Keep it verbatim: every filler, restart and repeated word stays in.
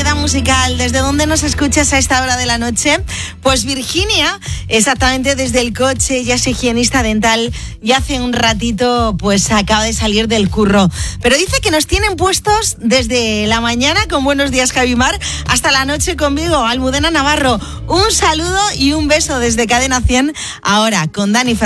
variedad musical. ¿Desde dónde nos escuchas a esta hora de la noche? Pues Virginia, exactamente desde el coche, ella es higienista dental y hace un ratito pues acaba de salir del curro. Pero dice que nos tienen puestos desde la mañana con Buenos Días Javimar hasta la noche conmigo, Almudena Navarro. Un saludo y un beso desde Cadena cien, ahora con Dani Fernández.